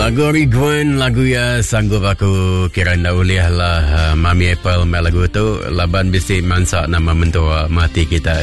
Lagu Rigwan, lagu ya sanggup aku kira nak uliah lah Mami Apple mai lagu tu laban bisi mansak nama mentua mati kita.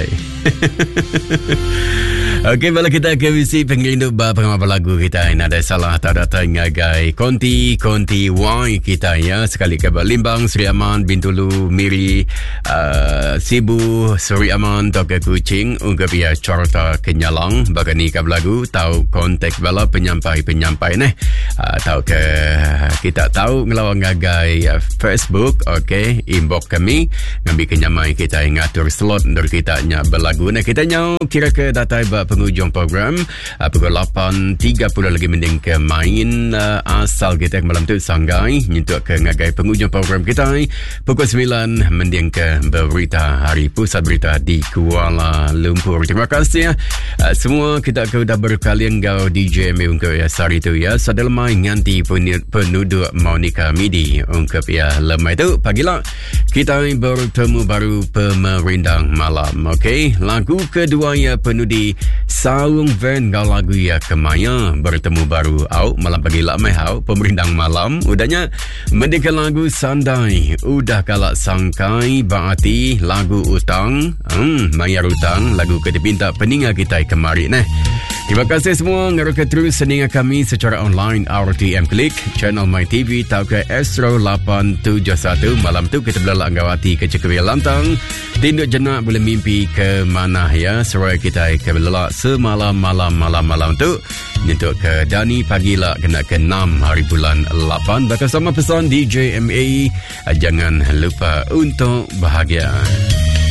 Okey, bila kita ke visi pengrindu pengamal lagu kita ini ada salah tak datang ngagai konti wai kita ya sekali ke Limbang, Seri Aman, Bintulu, Miri, Sibu, Seri Aman, Toke Kucing, ungkap ya Corta Kenyalang bagani ke lagu tahu kontak bala penyampai tahu ke kita tahu ngelawang ngagai Facebook, okey, inbox kami ngambil kenyamai kita ngatur slot untuk kita nya berlagu. Nah kita nyau kira ke data penghujung program pukul 8.30 lagi mending ke main asal kita malam tu sanggai nyentuk ke ngagai penghujung program kita pukul 9 mending ke berita hari pusat berita di Kuala Lumpur. Terima kasih semua kita ke dah berkalian gau DJ untuk ya sari tu ya sadelmai nganti penduduk Monica Midi ungkap ya lemai tu pagilah kita bertemu baru pemerindang malam. Okey, lagu kedua ya penudi Saung Van gau lagu ya Kemaya bertemu baru au malam pagi lamai hau pemerindang malam udahnya mendika lagu Sandai udah kalak sangkai baati lagu utang mayar utang lagu kedipinta peninga kita kemari nah. Terima kasih semua ngeruka terus seninga kami secara online RTM Klik channel My TV tau ke Astro 871 malam tu kita belala anggawati ke Cekawia Lantang tinduk jenak boleh mimpi ke mana ya serai kita ke belala semalam malam tu nyentuk ke Dani pagilah kena ke 6 hari bulan 8 bakal sama pesan DJ MA jangan lupa untuk bahagia.